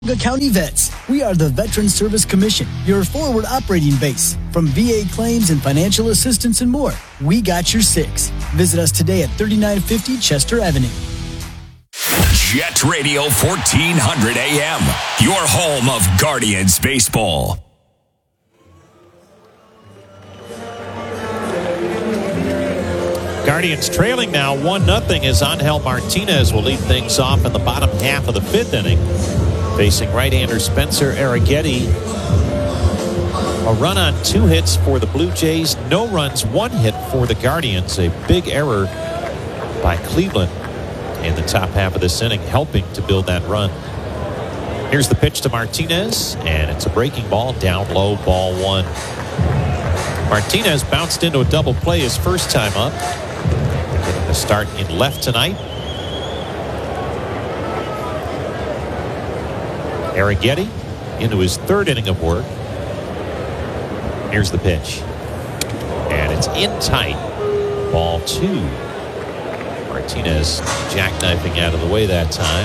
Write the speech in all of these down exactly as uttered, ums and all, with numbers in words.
County Vets. We are the Veterans Service Commission, your forward operating base. From V A claims and financial assistance and more, we got your six. Visit us today at thirty-nine fifty Chester Avenue. Jet Radio fourteen hundred A M, your home of Guardians baseball. Guardians trailing now one nothing as Angel Martinez will lead things off in the bottom half of the fifth inning. Facing right-hander Spencer Arrighetti. A run on two hits for the Blue Jays. No runs, one hit for the Guardians. A big error by Cleveland in the top half of this inning, helping to build that run. Here's the pitch to Martinez, and it's a breaking ball, down low, ball one. Martinez bounced into a double play his first time up. Getting a start in left tonight. Arrighetti into his third inning of work. Here's the pitch. And it's in tight. Ball two. Martinez jackknifing out of the way that time.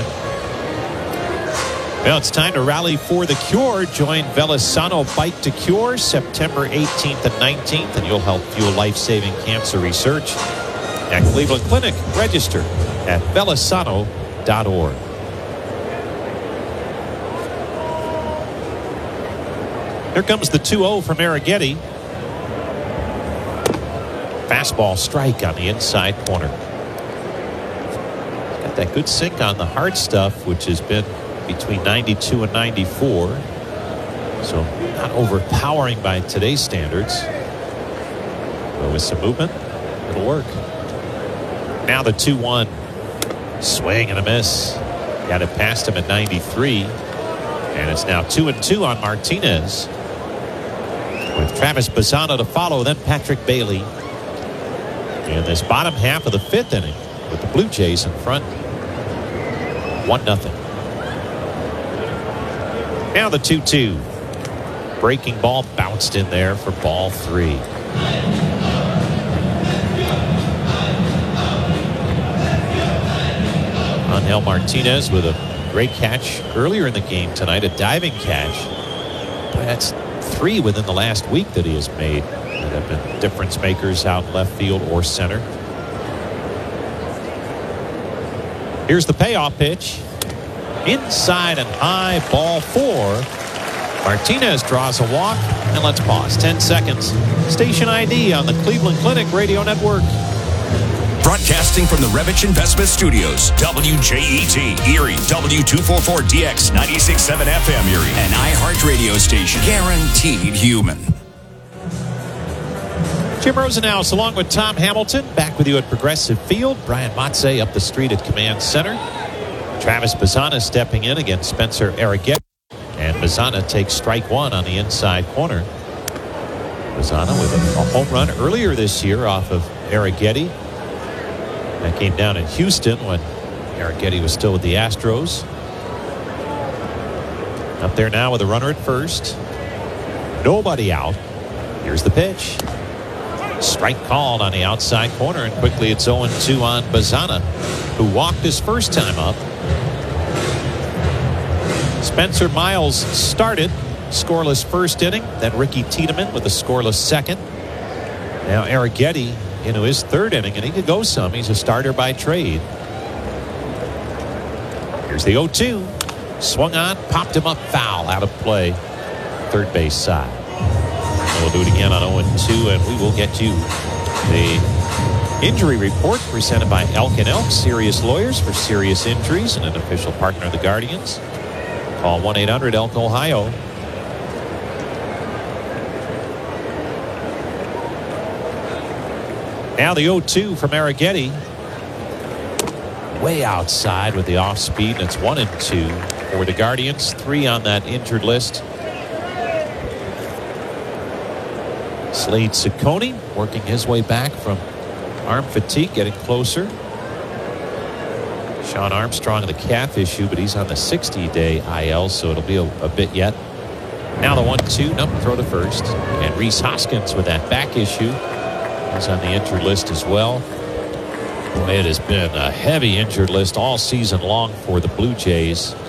Well, it's time to rally for the cure. Join Velisano Bike to Cure September eighteenth and nineteenth, and you'll help fuel life-saving cancer research at Cleveland Clinic. Register at velisano dot org. Here comes the two oh from Arrighetti. Fastball strike on the inside corner. Got that good sink on the hard stuff, which has been between ninety-two and ninety-four. So not overpowering by today's standards. But with some movement, it'll work. Now the two one. Swing and a miss. Got it past him at ninety-three. And it's now two and two on Martinez. With Travis Bazzana to follow, then Patrick Bailey. In this bottom half of the fifth inning, with the Blue Jays in front, one nothing. Now the two two. Breaking ball bounced in there for ball three. Angel Martinez with a great catch earlier in the game tonight, a diving catch. That's three within the last week that he has made that have been difference makers out in left field or center. Here's the payoff pitch. Inside and high, ball four. Martinez draws a walk, and let's pause. ten seconds. Station I D on the Cleveland Clinic Radio Network. Broadcasting from the Revich Investment Studios, W J E T, Erie, W two forty-four D X, ninety-six point seven F M Erie, an iHeart radio station, guaranteed human. Jim Rosenhaus along with Tom Hamilton, back with you at Progressive Field. Brian Matze up the street at Command Center. Travis Bazzana stepping in against Spencer Arrighetti. And Bazzana takes strike one on the inside corner. Bazzana with a, a home run earlier this year off of Arrighetti. That came down in Houston when Arrighetti was still with the Astros. Up there now with a runner at first. Nobody out. Here's the pitch. Strike called on the outside corner, and quickly it's oh and two on Bazzana, who walked his first time up. Spencer Miles started. Scoreless first inning. Then Ricky Tiedemann with a scoreless second. Now Arrighetti into his third inning, and he could go some. He's a starter by trade. Here's the oh two. Swung on, popped him up, foul, out of play. Third base side. And we'll do it again on oh and two, and we will get you the injury report presented by Elk and Elk, serious lawyers for serious injuries, and an official partner of the Guardians. Call one eight hundred Elk Ohio. Now the oh two from Arrighetti. Way outside with the off speed, and it's one and two for the Guardians. Three on that injured list. Slade Ciccone working his way back from arm fatigue, getting closer. Sean Armstrong in the calf issue, but he's on the sixty day I L, so it'll be a, a bit yet. Now the one two, nope, throw to first. And Rhys Hoskins with that back issue. He's on the injured list as well. Boy, it has been a heavy injured list all season long for the Blue Jays.